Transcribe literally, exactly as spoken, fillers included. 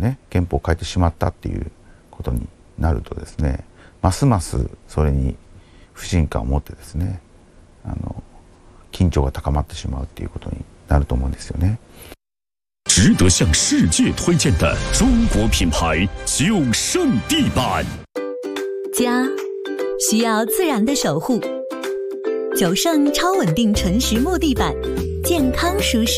ね憲法を変えてしまったっていうことになるとですね、ますますそれに不信感を持ってですね、あの緊張が高まってしまうっていうことになると思うんですよね。 值得向世界推荐的中国品牌九胜地板。 家需要自然的守护，九胜超稳定纯实木地板，健康舒适。